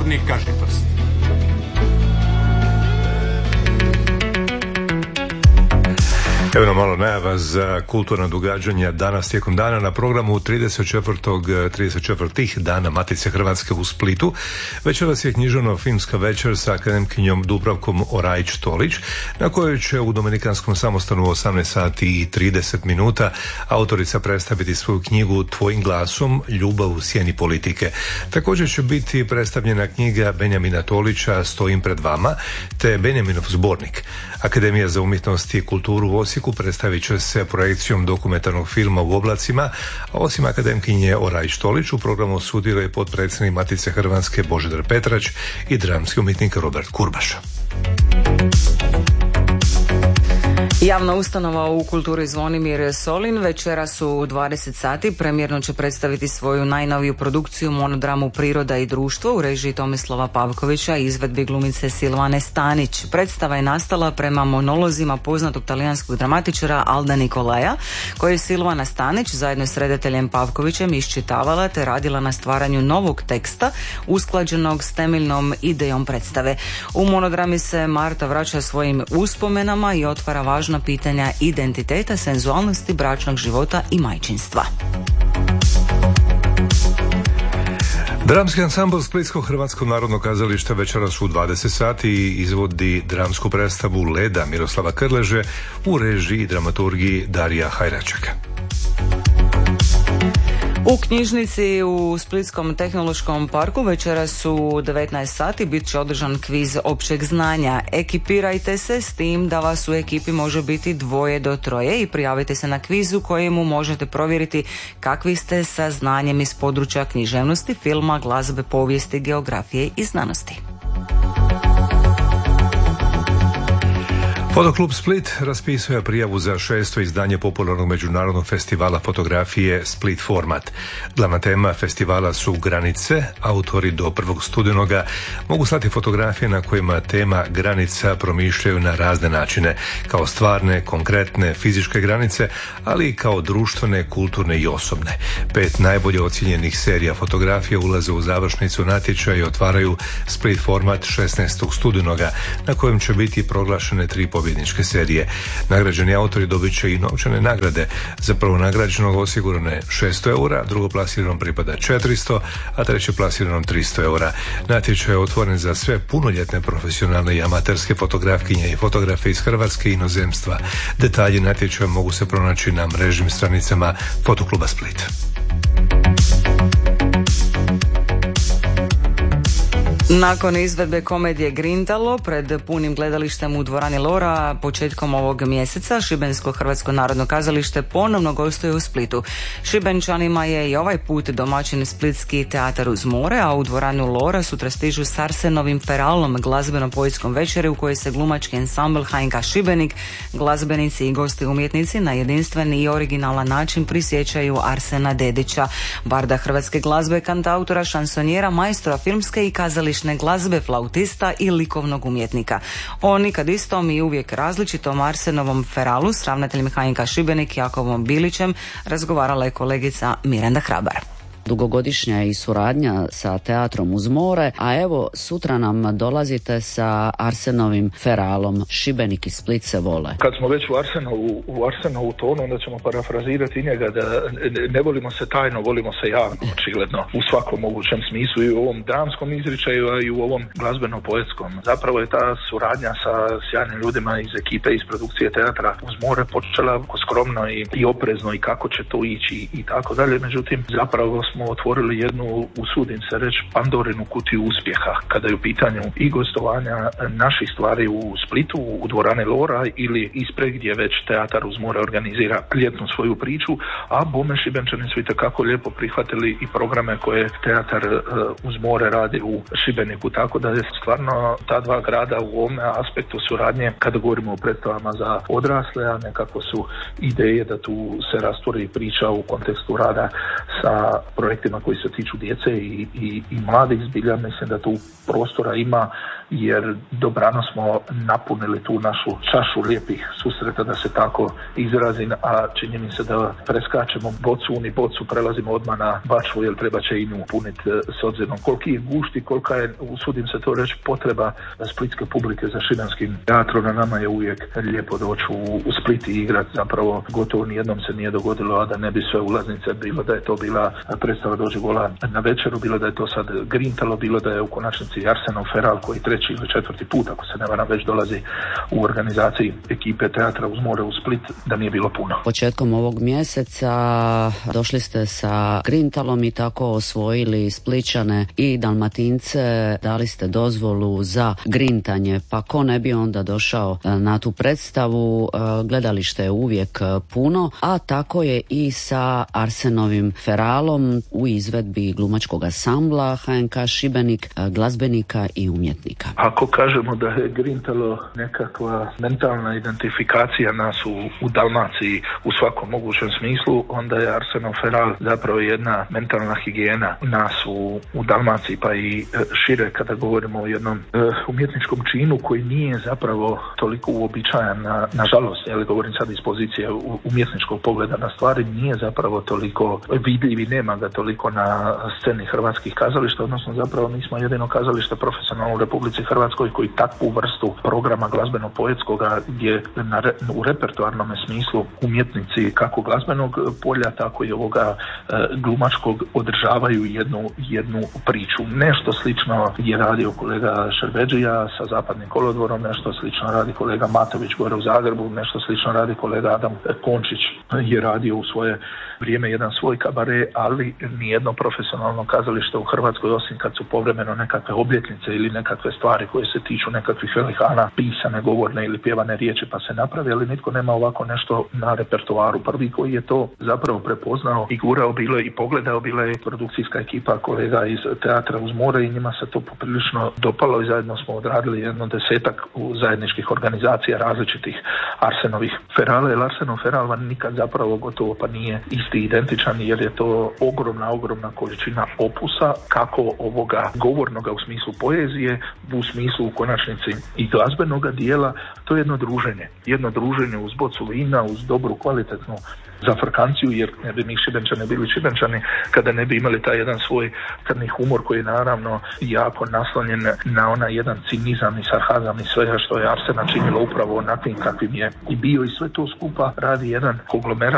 crni kažiprst. Evo nam malo najava za kulturna događanja danas tijekom dana na programu 34. dana Matice Hrvatske u Splitu. Večeras je književno-filmska večer sa akademkinjom Dubravkom Orajić-Tolić, na kojoj će u Dominikanskom samostanu u 18 sati i 30 minuta autorica predstaviti svoju knjigu Tvojim glasom, ljubav u sjeni politike. Također će biti predstavljena knjiga Benjamina Tolića Stojim pred vama, te Benjaminov zbornik. Akademija za umjetnost i kulturu u Osijeku predstavit će se projekcijom dokumentarnog filma U oblacima, a osim akademkinje Orajić-Tolić u programu sudjeluje potpredsjednik Matice Hrvatske Božidar Petrać i dramski umjetnik Robert Kurbaš. Javna ustanova u kulturi Zvonimir Solin večeras u 20 sati premijerno će predstaviti svoju najnoviju produkciju monodramu Priroda i društvo u režiji Tomislava Pavkovića i izvedbi glumice Silvane Stanić. Predstava je nastala prema monolozima poznatog talijanskog dramatičara Alda Nikolaja, koji je Silvana Stanić zajedno s redateljem Pavkovićem iščitavala te radila na stvaranju novog teksta usklađenog s temeljnom idejom predstave. U monodrami se Marta vraća svojim uspomenama i otvara važna pitanja identiteta, senzualnosti, bračnog života i majčinstva. Dramski ansambl Splitskog Hrvatskog narodnog kazališta večeras u 20 sati izvodi dramsku predstavu Leda Miroslava Krleže u režiji i dramaturgiji Darija Hajračaka. U knjižnici u Splitskom tehnološkom parku večeras u 19 sati bit će održan kviz općeg znanja. Ekipirajte se s tim da vas u ekipi može biti 2 do 3 i prijavite se na kvizu kojemu možete provjeriti kakvi ste sa znanjem iz područja književnosti, filma, glazbe, povijesti, geografije i znanosti. Fotoklub Split raspisuje prijavu za 6. izdanje popularnog međunarodnog festivala fotografije Split Format. Glavna tema festivala su granice. Autori do 1. studenoga mogu slati fotografije na kojima tema granica promišljaju na razne načine, kao stvarne, konkretne, fizičke granice, ali i kao društvene, kulturne i osobne. 5 najbolje ocijenjenih serija fotografije ulaze u završnicu natječaja i otvaraju Split Format 16. studenoga, na kojem će biti proglašene 3 pobjedničke serije. Nagrađeni autori dobit će i novčane nagrade. Za prvo nagrađenog osigurano je 600 eura, drugo plasiranom pripada 400, a treće plasiranom 300 eura. Natječaj je otvoren za sve punoljetne profesionalne i amaterske fotografkinje i fotografe iz Hrvatske i inozemstva. Detalji natječaja mogu se pronaći na mrežnim stranicama Fotokluba Split. Nakon izvedbe komedije Grintalo pred punim gledalištem u dvorani Lora početkom ovog mjeseca, Šibensko Hrvatsko narodno kazalište ponovno gostuje u Splitu. Šibenčanima je i ovaj put domaćin Splitski teatar uz more, a u dvoranu Lora sutra stižu s Arsenovim Feralom, glazbeno-poetskom večeri u kojoj se glumački ansambl HNK Šibenik, glazbenici i gosti umjetnici na jedinstven i originalan način prisjećaju Arsena Dedića, barda hrvatske glazbe, kantautora, šansonjera, majstora filmske i kazališne glazbe, flautista i likovnog umjetnika. On nikad istom i uvijek različitom Arsenovom Feralu s ravnateljem HNK Šibenik Jakovom Bilićem razgovarala je kolegica Miranda Hrabar. Dugogodišnja je i suradnja sa teatrom uz more, a evo sutra nam dolazite sa Arsenovim Feralom. Šibenik i Split se vole. Kad smo već u Arsenovu tonu, onda ćemo parafrazirati njega da ne volimo se tajno, volimo se javno, očigledno, u svakom mogućem smislu, i u ovom dramskom izričaju, a i u ovom glazbeno-poetskom. Zapravo je ta suradnja sa sjajnim ljudima iz ekipe, iz produkcije teatra uz more počela skromno i oprezno i kako će to ići i tako dalje. Međutim, zapravo smo otvorili jednu, usudim se reći, Pandorinu kutiju uspjeha kada je u pitanju i gostovanja naših stvari u Splitu, u dvorani Lora ili ispred gdje već teatar uz more organizira ljetnu svoju priču, a bome Šibenčani su itekako lijepo prihvatili i programe koje teatar uz more radi u Šibeniku, tako da je stvarno ta dva grada u ovom aspektu suradnje, kada govorimo o predstavama za odrasle, a nekako su ideje da tu se rastvori priča u kontekstu rada sa projektima koji se tiču djece i mladih. Zbilja mislim da tu prostora ima jer dobrano smo napunili tu našu čašu lijepih susreta, da se tako izrazim, a čini mi se da preskačemo bocu, prelazimo odmah na Bačvu, jer treba će i nju puniti s obzirom koliki je gušti, kolika je, usudim se to reći, potreba splitske publike za šibenskim teatrom. Na nama je uvijek lijepo doći u Split i igrati, zapravo gotovo nijednom se nije dogodilo, a da ne bi sve ulaznice, bilo da je to bila predstava Dođi gola na večeru, bilo da je to sad Grintalo, bilo da je u konačnici Arsenov Feral koji 3. ili 4. put, ako se ne varam, već dolazi u organizaciji ekipe Teatra uz more u Split, da nije bilo puno. Početkom ovog mjeseca došli ste sa Grintalom i tako osvojili Splićane i Dalmatince, dali ste dozvolu za grintanje, pa ko ne bi onda došao na tu predstavu, gledalište je uvijek puno, a tako je i sa Arsenovim Feralom u izvedbi glumačkog ansambla HNK Šibenik, glazbenika i umjetnika. Ako kažemo da je Grintalo nekakva mentalna identifikacija nas u Dalmaciji u svakom mogućem smislu, onda je Arsenov Feral zapravo jedna mentalna higijena nas u Dalmaciji, pa i šire kada govorimo o jednom umjetničkom činu koji nije zapravo toliko uobičajan, nažalost, ja govorim sad iz pozicije umjetničkog pogleda na stvari, nije zapravo toliko vidljiv i nema ga toliko na sceni hrvatskih kazališta, odnosno zapravo mi smo jedino kazalište profesionalno u Republici Hrvatskoj koji takvu vrstu programa glazbeno-poetskoga gdje u repertoarnom smislu umjetnici kako glazbenog polja, tako i ovoga glumačkog održavaju jednu priču. Nešto slično je radio kolega Šerbeđija sa Zapadnim kolodvorom, nešto slično radi kolega Matović gore u Zagrebu, nešto slično radi kolega Adam Končić, je radio u svoje vrijeme jedan svoj kabare, ali nijedno profesionalno kazalište u Hrvatskoj, osim kad su povremeno nekakve obljetnice ili nekakve stvari koje se tiču nekakvih velikana, pisane, govorne ili pjevane riječi pa se napravi, ali nitko nema ovako nešto na repertoaru. Prvi koji je to zapravo prepoznao i gurao bilo je i pogledao, bila je produkcijska ekipa kolega iz Teatra uz more i njima se to poprilično dopalo i zajedno smo odradili jedno 10-ak zajedničkih organizacija različitih Arsenovih Ferala, jer Arsenov Feral vam nikad zapravo gotovo pa nije isti identičan, jer je to ogromna količina opusa, kako ovoga govornoga u smislu poezije, u smislu u konačnici i glazbenoga dijela. To je jedno druženje uz bocu vina, uz dobru kvalitetnu zafrkanciju, jer ne bi mi Šibenčani bili Šibenčani kada ne bi imali taj jedan svoj crni humor koji je naravno jako naslonjen na onaj jedan cinizam i sarkazam i svega što je Arsena činilo upravo onakvim kakvim je i bio, i sve to skupa radi jedan konglomerat